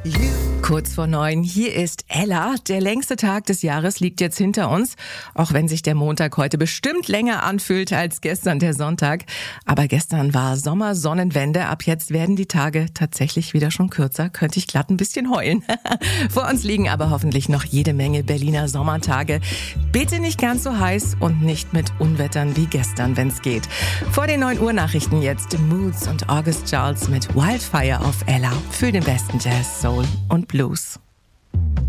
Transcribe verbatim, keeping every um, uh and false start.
Kurz vor neun, hier ist Ella. Der längste Tag des Jahres liegt jetzt hinter uns, auch wenn sich der Montag heute bestimmt länger anfühlt als gestern der Sonntag. Aber gestern war Sommersonnenwende, ab jetzt werden die Tage tatsächlich wieder schon kürzer, könnte ich glatt ein bisschen heulen. Vor uns liegen aber hoffentlich noch jede Menge Berliner Sommertage. Bitte nicht ganz so heiß und nicht mit Unwettern wie gestern, wenn's geht. Vor den neun Uhr Nachrichten jetzt Moods und August Charles mit Wildfire auf Ella für den besten Jazz, Soul und Blues.